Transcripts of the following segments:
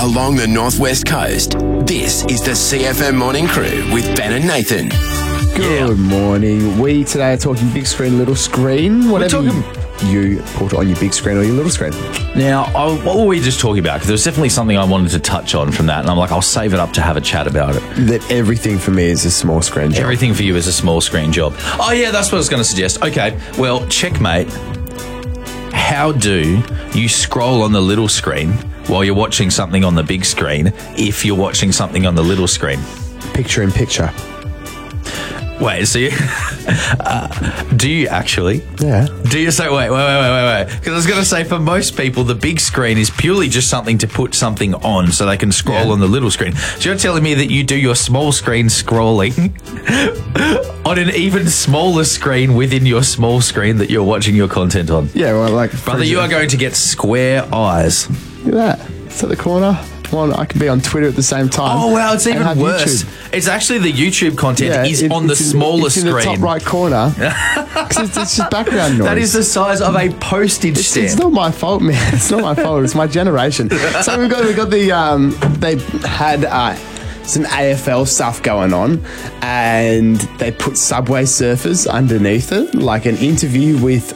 along the northwest coast. This is the CFM Morning Crew with Ben and Nathan. Good morning. We today are talking big screen, little screen. Whatever you put on your big screen or your little screen. Now, what were we just talking about? Because there was definitely something I wanted to touch on from that, and I'm like, I'll save it up to have a chat about it. That everything for me is a small screen job. Everything for you is a small screen job. Oh, yeah, that's what I was going to suggest. Okay, well, checkmate. How do you scroll on the little screen while you're watching something on the big screen if you're watching something on the little screen? Picture in picture. Wait, so you, do you actually? Yeah. Do you say, wait. Because I was going to say, for most people, the big screen is purely just something to put something on so they can scroll on the little screen. So you're telling me that you do your small screen scrolling on an even smaller screen within your small screen that you're watching your content on? Yeah, well, like... Brother, you are going to get square eyes. Look at that. It's at the corner. Well, I can be on Twitter at the same time. Oh, wow, it's even worse. YouTube. It's actually the YouTube content is on the smaller screen. It's in the top right corner. It's just background noise. That is the size of a postage stamp. It's not my fault, man. It's not my fault. It's my generation. So we got the they had some AFL stuff going on, and they put Subway Surfers underneath it, like an interview with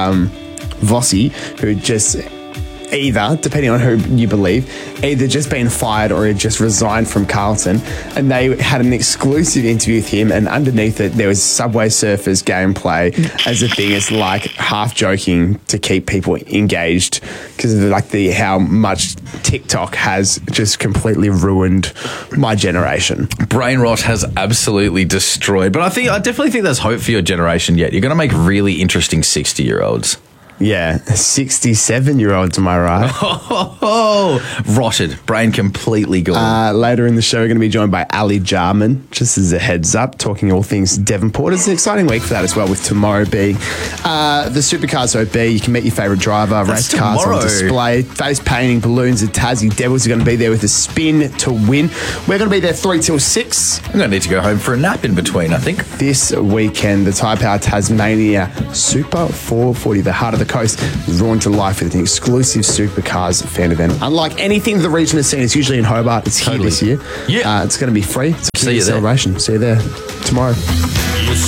Vossi, who just either, depending on who you believe, either just been fired or had just resigned from Carlton, and they had an exclusive interview with him, and underneath it there was Subway Surfers gameplay as a thing. It's like half joking to keep people engaged because of like how much TikTok has just completely ruined my generation. Brain rot has absolutely destroyed, but I definitely think there's hope for your generation yet. You're going to make really interesting 60-year-olds. Yeah, 67-year-olds, am I right? Rotted. Brain completely gone. Later in the show, we're going to be joined by Ali Jarman, just as a heads up, talking all things Devonport. It's an exciting week for that as well, with tomorrow being the Supercars OB. You can meet your favourite driver, race cars on display, face painting, balloons at Tassie. Devils are going to be there with a spin to win. We're going to be there 3 till 6. I'm going to need to go home for a nap in between, I think. This weekend, the Tyre Power Tasmania Super 440, the heart of the coast, drawn to life with an exclusive Supercars fan event. Unlike anything the region has seen, it's usually in Hobart. It's here this year. Yeah. It's going to be free. It's a See you there. celebration. See you there tomorrow.